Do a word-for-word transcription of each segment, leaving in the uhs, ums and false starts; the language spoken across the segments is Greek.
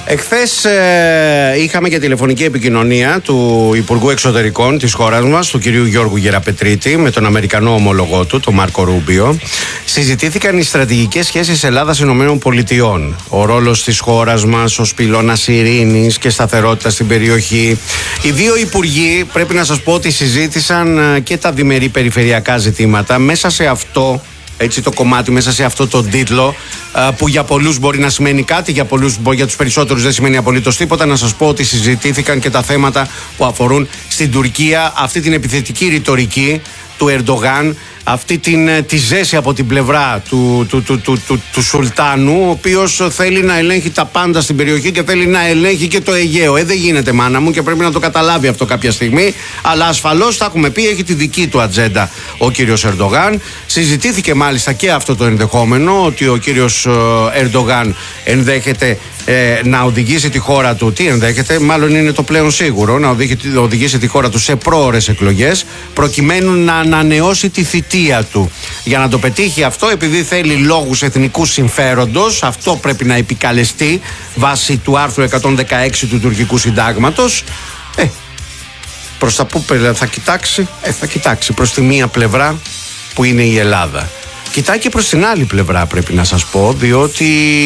Εχθές ε, είχαμε και τηλεφωνική επικοινωνία του Υπουργού Εξωτερικών της χώρας μας, του κυρίου Γιώργου Γεραπετρίτη, με τον Αμερικανό ομολογό του, τον Μάρκο Ρούμπιο. Συζητήθηκαν οι στρατηγικές σχέσεις Ελλάδα-Ηνωμένων Πολιτειών. Ο ρόλος της χώρας μας ως πυλώνας ειρήνης και σταθερότητας στην περιοχή. Οι δύο υπουργοί, πρέπει να σας πω ότι συζήτησαν και τα διμερεί περιφερειακά ζητήματα. Μέσα σε αυτό, έτσι το κομμάτι, μέσα σε αυτό το τίτλο, που για πολλούς μπορεί να σημαίνει κάτι, για πολλούς, για τους περισσότερους δεν σημαίνει απολύτως τίποτα, να σας πω ότι συζητήθηκαν και τα θέματα που αφορούν στην Τουρκία, αυτή την επιθετική ρητορική του Ερντογάν, αυτή την, τη ζέση από την πλευρά του, του, του, του, του, του Σουλτάνου, ο οποίος θέλει να ελέγχει τα πάντα στην περιοχή και θέλει να ελέγχει και το Αιγαίο. Ε, δεν γίνεται, μάνα μου, και πρέπει να το καταλάβει αυτό κάποια στιγμή. Αλλά ασφαλώς, θα έχουμε πει, έχει τη δική του ατζέντα ο κύριος Ερντογάν. Συζητήθηκε μάλιστα και αυτό το ενδεχόμενο, ότι ο κύριος Ερντογάν ενδέχεται ε, να οδηγήσει τη χώρα του, τι ενδέχεται, μάλλον είναι το πλέον σίγουρο, να οδηγήσει, οδηγήσει τη χώρα του σε πρόωρες εκλογές, προκειμένου να ανανεώσει τη θητεία του. Για να το πετύχει αυτό, επειδή θέλει λόγους εθνικού συμφέροντος, αυτό πρέπει να επικαλεστεί βάσει του άρθρου εκατόν δεκαέξι του τουρκικού συντάγματος. Ε, προς τα που θα κοιτάξει, ε, θα κοιτάξει προς τη μία πλευρά που είναι η Ελλάδα. Κοιτάει και προς την άλλη πλευρά, πρέπει να σας πω, διότι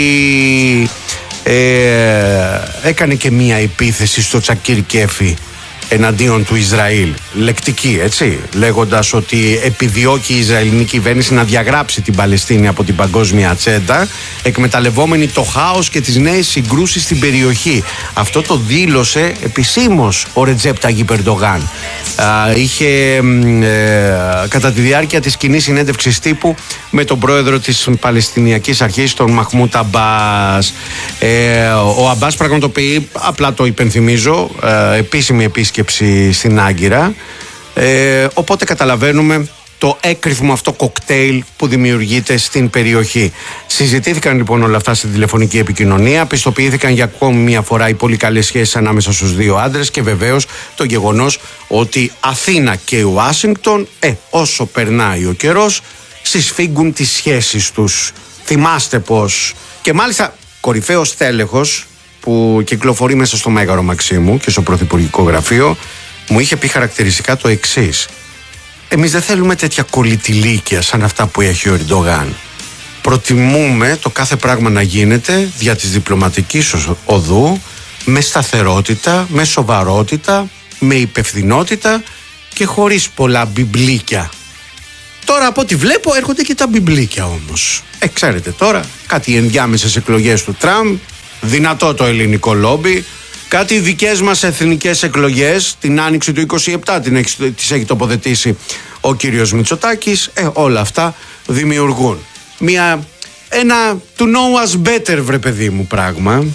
ε, έκανε και μία επίθεση στο Τσακίρ Κέφι εναντίον του Ισραήλ, λεκτική, έτσι, λέγοντας ότι επιδιώκει η Ισραηλινή κυβέρνηση να διαγράψει την Παλαιστίνη από την παγκόσμια ατζέντα, εκμεταλλευόμενη το χάος και τις νέες συγκρούσεις στην περιοχή. Αυτό το δήλωσε επισήμως ο Ρετζέπ Ταγίπ Ερντογάν. Είχε ε, κατά τη διάρκεια της κοινής συνέντευξης τύπου με τον πρόεδρο της Παλαιστινιακής Αρχής, τον Μαχμούτ Αμπάς. Ε, ο Αμπάς πραγματοποιεί, απλά το υπενθυμίζω, ε, επίσημη επίσκεψη στην Άγκυρα. Ε, οπότε καταλαβαίνουμε το έκρηθμο αυτό κοκτέιλ που δημιουργείται στην περιοχή. Συζητήθηκαν λοιπόν όλα αυτά στην τηλεφωνική επικοινωνία, πιστοποιήθηκαν για ακόμη μια φορά οι πολύ καλές σχέσεις ανάμεσα στους δύο άντρες και βεβαίως το γεγονός ότι Αθήνα και Ουάσιγκτον, ε, όσο περνάει ο καιρός, συσφίγγουν τις σχέσεις τους. Θυμάστε πως, και μάλιστα κορυφαίος τέλεχος που κυκλοφορεί μέσα στο Μέγαρο Μαξίμου και στο Πρωθυπουργικό Γραφείο, μου είχε πει χαρακτηριστικά το εξής: εμείς δεν θέλουμε τέτοια κολλητηλίκια σαν αυτά που έχει ο Ερντογάν. Προτιμούμε το κάθε πράγμα να γίνεται δια της διπλωματικής οδού, με σταθερότητα, με σοβαρότητα, με υπευθυνότητα και χωρίς πολλά μπιμπλίκια. Τώρα από ό,τι βλέπω έρχονται και τα μπιμπλίκια όμως. Ε, ξέρετε τώρα, κάτι ενδιάμεσες εκλογές του Τραμπ, δυνατό το ελληνικό λόμπι, κάτι δικές μας εθνικές εκλογές, την άνοιξη του είκοσι επτά την έχει, τις έχει τοποθετήσει ο κύριος Μητσοτάκης. Ε, όλα αυτά δημιουργούν μια, ένα to know us better, βρε παιδί μου, πράγμα.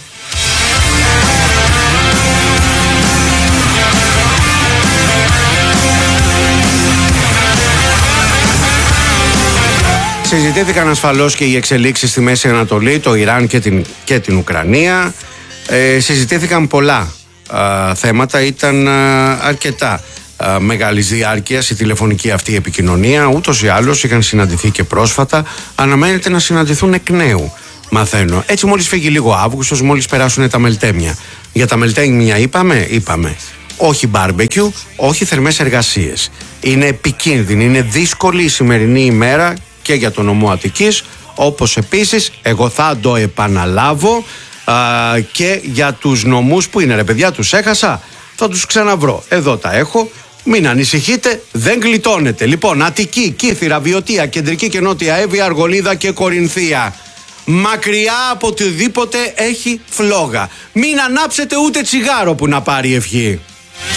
Συζητήθηκαν ασφαλώς και οι εξελίξεις στη Μέση Ανατολή, το Ιράν και την, και την Ουκρανία. Ε, συζητήθηκαν πολλά α, θέματα, ήταν α, αρκετά α, μεγάλης διάρκειας η τηλεφωνική αυτή επικοινωνία. Ούτως ή άλλως είχαν συναντηθεί και πρόσφατα, αναμένεται να συναντηθούν εκ νέου, μαθαίνω. Έτσι μόλις φύγει λίγο Αύγουστος, μόλις περάσουν τα μελτέμια. Για τα μελτέμια είπαμε, είπαμε. Όχι μπάρμπεκιου, όχι θερμές εργασίες. Είναι επικίνδυνη, είναι δύσκολη η σημερινή ημέρα και για τον νομό Αττικής, όπως επίσης, εγώ θα το επαναλάβω, α, και για τους νομούς που είναι, ρε παιδιά, τους έχασα, θα τους ξαναβρω. Εδώ τα έχω, μην ανησυχείτε, δεν γλιτώνετε. Λοιπόν, Αττική, Κύθυρα, Βιωτία, Κεντρική και Νότια Εύβοια, Αργολίδα και Κορινθία. Μακριά από οτιδήποτε έχει φλόγα. Μην ανάψετε ούτε τσιγάρο που να πάρει ευχή.